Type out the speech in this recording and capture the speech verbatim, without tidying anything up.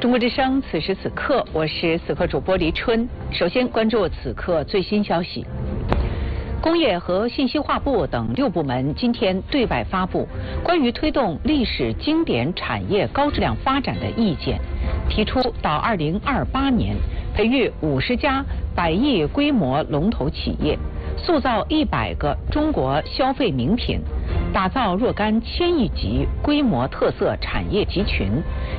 中国之声，此时此刻，我是此刻主播黎春。首先关注此刻最新消息。工业和信息化部等六部门今天对外发布关于推动历史经典产业高质量发展的意见，提出到二零二八年培育五十家百亿规模龙头企业，塑造一百个中国消费名品，打造若干千亿级规模特色产业集群，